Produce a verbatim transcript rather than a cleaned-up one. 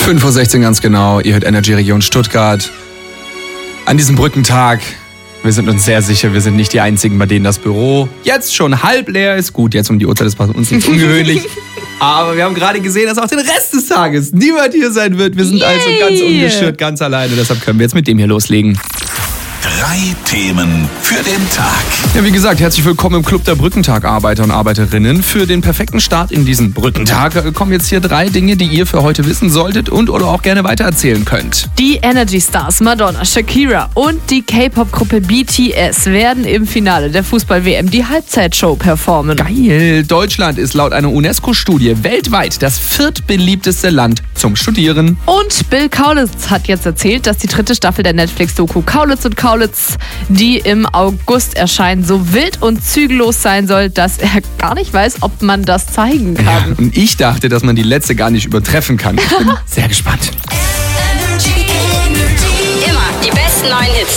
fünf Uhr sechzehn ganz genau. Ihr hört Energy Region Stuttgart. An diesem Brückentag, wir sind uns sehr sicher, wir sind nicht die Einzigen, bei denen das Büro jetzt schon halb leer ist. Gut, jetzt um die Uhrzeit, das war uns nicht ungewöhnlich. Aber wir haben gerade gesehen, dass auch den Rest des Tages niemand hier sein wird. Wir sind Yay. also ganz ungeschürt, ganz alleine. Deshalb können wir jetzt mit dem hier loslegen. Drei Themen für den Tag. Ja, wie gesagt, herzlich willkommen im Club der Brückentag-Arbeiter und Arbeiterinnen. Für den perfekten Start in diesen Brückentag kommen jetzt hier drei Dinge, die ihr für heute wissen solltet und oder auch gerne weitererzählen könnt. Die Energy Stars Madonna, Shakira und die K-Pop-Gruppe B T S werden im Finale der Fußball-W M die Halbzeitshow performen. Geil! Deutschland ist laut einer UNESCO-Studie weltweit das viertbeliebteste Land zum Studieren. Und Bill Kaulitz hat jetzt erzählt, dass die dritte Staffel der Netflix-Doku Kaulitz und Kaulitz, die im August erscheint, so wild und zügellos sein soll, dass er gar nicht weiß, ob man das zeigen kann. Ja, und ich dachte, dass man die letzte gar nicht übertreffen kann. Ich bin sehr gespannt.